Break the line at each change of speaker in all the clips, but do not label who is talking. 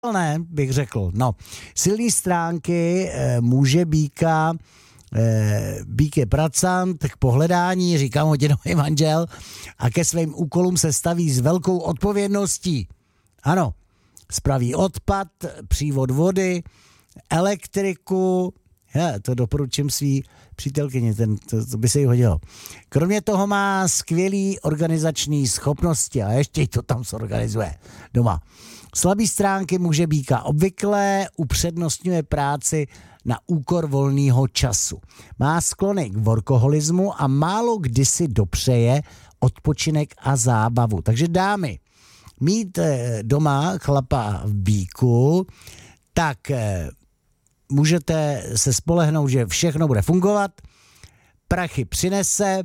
Ne, bych řekl. No, silné stránky muže býka, býk je pracant k pohledání, říkám hodinový manžel, a ke svým úkolům se staví s velkou odpovědností. Ano, spraví odpad, přívod vody, elektriku, to doporučím svý přítelkyni, to by se jí hodilo. Kromě toho má skvělý organizační schopnosti a ještě to tam zorganizuje doma. Slabý stránky muže býka obvykle upřednostňuje práci na úkor volného času. Má sklony k workoholismu a málo kdy si dopřeje odpočinek a zábavu. Takže dámy, mít doma chlapa v býku, tak můžete se spolehnout, že všechno bude fungovat, prachy přinese,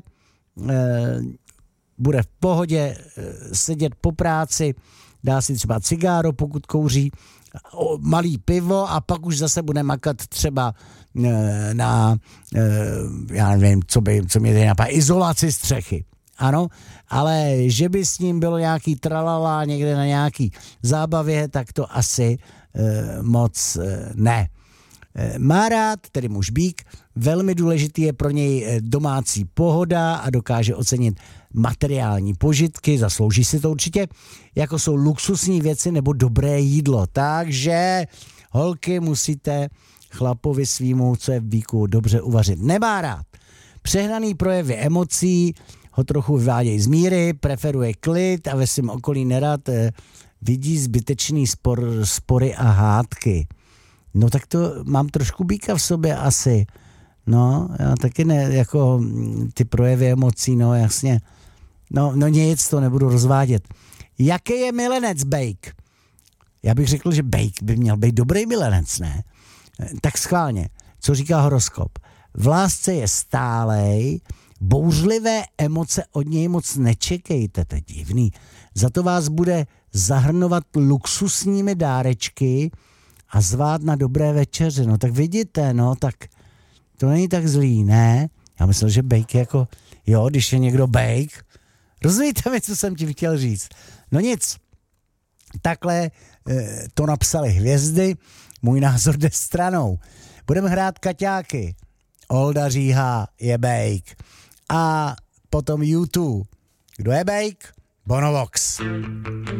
bude v pohodě sedět po práci, dá si třeba cigáro, pokud kouří, malý pivo a pak už zase bude makat třeba na, já nevím, co mě tady napadá, izolaci střechy. Ano, ale že by s ním bylo nějaký tralala někde na nějaký zábavě, tak to asi moc ne. Má rád, tedy muž býk, velmi důležitý je pro něj domácí pohoda a dokáže ocenit materiální požitky, zaslouží si to určitě, jako jsou luxusní věci nebo dobré jídlo. Takže holky musíte chlapovi svýmu, co je v býku, dobře uvařit. Nemá rád přehnaný projevy emocí, ho trochu vyvádějí z míry, preferuje klid a ve svém okolí nerad vidí zbytečný spory a hádky. No tak to mám trošku býka v sobě asi. No, já taky ne, jako ty projevy emocí, no jasně. No nic, to nebudu rozvádět. Jaký je milenec bejk? Já bych řekl, že bejk by měl být dobrý milenec, ne? Tak schválně, co říká horoskop? V lásce je stálej, bouřlivé emoce od něj moc nečekejte, to je divný. Za to vás bude zahrnovat luxusními dárečky a zvát na dobré večeře. No tak vidíte, no tak to není tak zlý, ne? Já myslel, že bejk je jako, jo, když je někdo bejk. Rozumíte mi, co jsem ti chtěl říct? No nic. Takhle to napsali hvězdy, můj názor jde stranou. Budeme hrát kaťáky. Olda Říha je bejk. A potom U2. Kdo je bejk? Bonovox.